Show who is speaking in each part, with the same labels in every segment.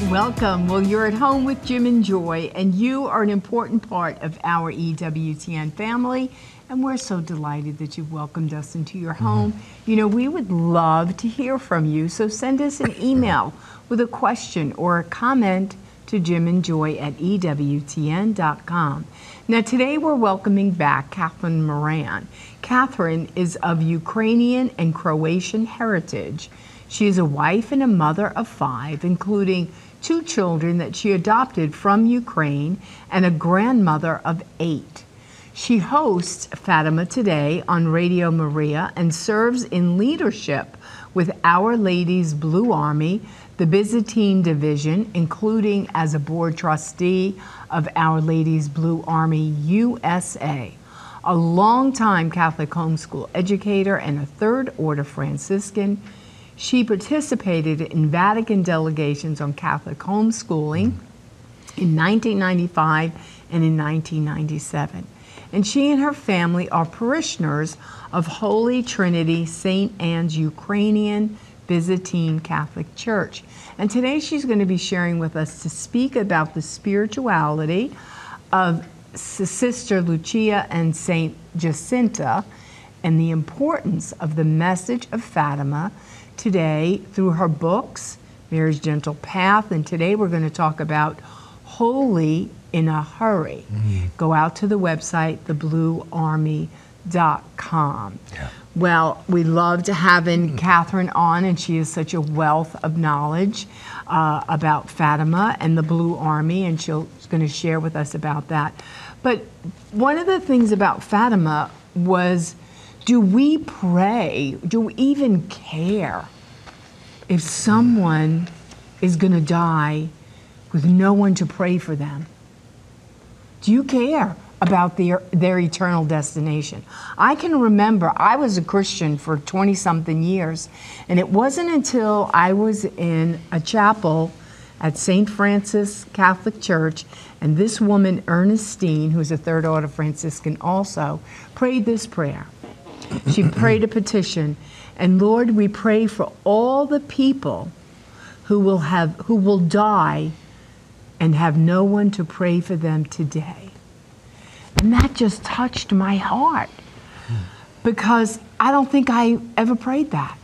Speaker 1: Welcome. Well, you're at home with Jim and Joy, and you are an important part of our EWTN family, and we're so delighted that you've welcomed us into your home. You know, we would love to hear from you, so send us an email with a question or a comment to jimandjoy@ewtn.com. Now, today we're welcoming back Catherine Moran. Catherine is of Ukrainian and Croatian heritage. She is a wife and a mother of 5, including 2 children that she adopted from Ukraine and a grandmother of 8. She hosts Fatima Today on Radio Maria and serves in leadership with Our Lady's Blue Army, the Byzantine Division, including as a board trustee of Our Lady's Blue Army USA. A longtime Catholic homeschool educator and a Third Order Franciscan, she participated in Vatican delegations on Catholic homeschooling in 1995 and in 1997. And she and her family are parishioners of Holy Trinity St. Anne's Ukrainian Byzantine Catholic Church. And today she's going to be sharing with us to speak about the spirituality of Sister Lucia and St. Jacinta and the importance of the message of Fatima today through her books, Mary's Gentle Path, and today we're going to talk about Holy in a Hurry. Go out to the website, thebluearmy.com. Yeah. Well, we loved having Catherine on, and she is such a wealth of knowledge about Fatima and the Blue Army, and she's going to share with us about that. But one of the things about Fatima was, do we pray, do we even care if someone is going to die with no one to pray for them? Do you care about their eternal destination? I can remember, I was a Christian for 20-something years, and it wasn't until I was in a chapel at St. Francis Catholic Church, and this woman, Ernestine, who's a Third Order Franciscan also, prayed this prayer. She prayed a petition, and Lord, we pray for all the people who will die and have no one to pray for them today. And that just touched my heart, because I don't think I ever prayed that.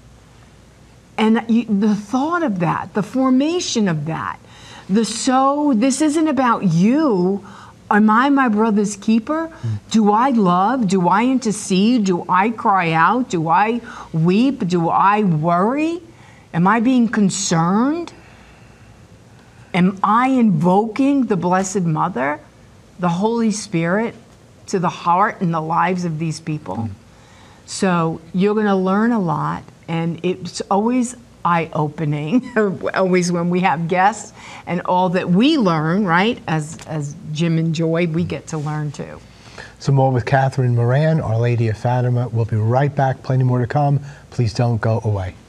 Speaker 1: And the thought of that, the formation of that, this isn't about you. Am I my brother's keeper? Do I love? Do I intercede? Do I cry out? Do I weep? Do I worry? Am I being concerned? Am I invoking the Blessed Mother, the Holy Spirit, to the heart and the lives of these people? So you're going to learn a lot, and it's always eye-opening, always when we have guests, and all that we learn, right, as Jim and Joy, we get to learn too.
Speaker 2: Some more with Catherine Moran, Our Lady of Fatima. We'll be right back, plenty more to come. Please don't go away.